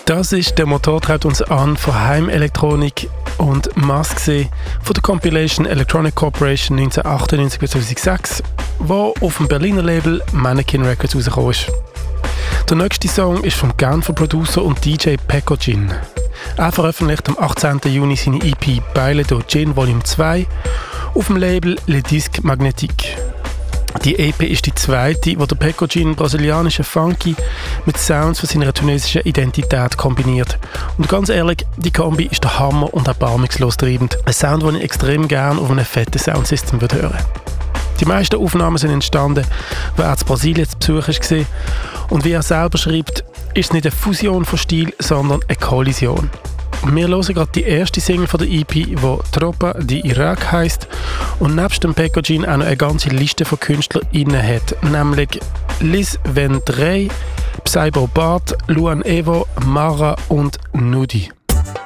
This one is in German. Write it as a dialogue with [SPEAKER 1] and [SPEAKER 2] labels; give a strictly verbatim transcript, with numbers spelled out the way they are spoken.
[SPEAKER 1] Das ist «Der Motor treibt uns an» von Heimelektronik und Mask von der Compilation Electronic Corporation neunzehnhundertachtundneunzig bis zweitausendsechs, wo auf dem Berliner Label Mannequin Records rausgekommen ist. Der nächste Song ist vom Genfer Producer und D J Peko Gin. Er veröffentlicht am achtzehnten Juni seine E P «Baile do Gin Volume zwei» auf dem Label Le Disque Magnétique. Die E P ist die zweite, wo der Peko Gin brasilianische Funky mit Sounds von seiner tunesischen Identität kombiniert. Und ganz ehrlich, die Kombi ist der Hammer und erbarmungslos treibend. Ein Sound, den ich extrem gerne auf einem fetten Soundsystem hören würde. Die meisten Aufnahmen sind entstanden, als er in Brasilien zu Besuch war. Und wie er selber schreibt, ist es nicht eine Fusion von Stil, sondern eine Kollision. Wir hören gerade die erste Single von der E P, die «Tropa de Irak» heisst und nebst dem Peko Gin auch noch eine ganze Liste von Künstlern inne hat, nämlich Liz Vendrey, Psybo Bart, Luan Evo, Mara und Nudi.